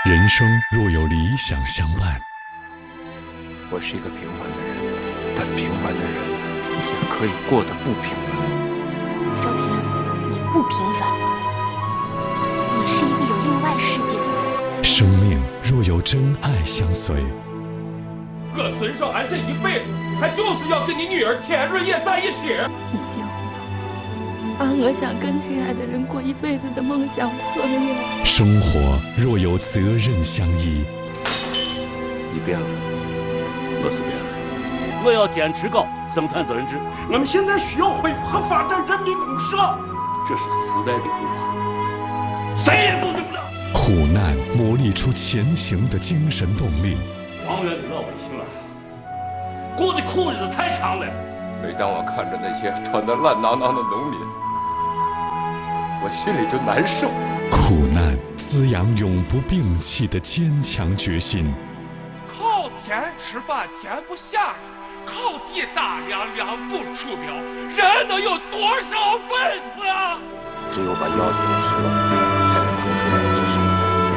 人生若有理想相伴， 我是一个平凡的人，但平凡的人也可以过得不平凡。 少平，你不平凡，你是一个有另外世界的人。 生命若有真爱相随， 我孙少安这一辈子，他就是要跟你女儿田润叶在一起。 你结婚，把我想跟心爱的人过一辈子的梦想破灭。 生活若有责任相依， 你变了，我是变了。 我要坚持搞生产责任制。 我们现在需要恢复和发展人民公社， 这是时代的步伐，谁也动不了。 苦难磨砺出前行的精神动力。 王源的老百姓啊，过的苦日子太长了。 每当我看着那些穿得烂囊囊的农民，我心里就难受。 苦难滋养永不摒弃的坚强决心。 靠天吃饭天不下雨，靠地打粮粮不出苗，人能有多少本事啊？ 只有把药停止了，才能腾出来支撑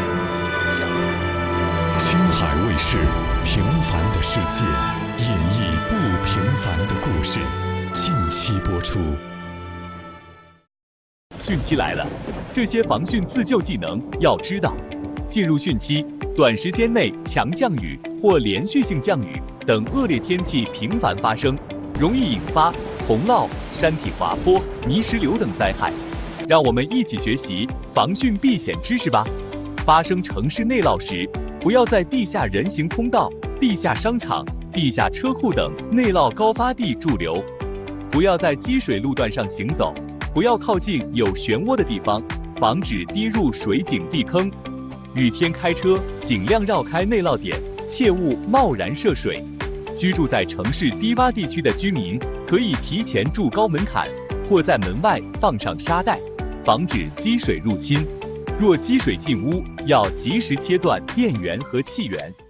青海卫视，平凡的世界，演绎不平凡的故事，近期播出。 汛期来了，这些防汛自救技能要知道。进入汛期，短时间内强降雨或连续性降雨等恶劣天气频繁发生，容易引发洪涝、山体滑坡、泥石流等灾害。让我们一起学习防汛避险知识吧。发生城市内涝时，不要在地下人行通道、地下商场、地下车库等内涝高发地驻留，不要在积水路段上行走，不要靠近有漩涡的地方，防止滴入水井地坑。雨天开车尽量绕开内涝点，切勿贸然涉水。居住在城市低洼地区的居民可以提前筑高门槛，或在门外放上沙袋，防止积水入侵。若积水进屋，要及时切断电源和气源。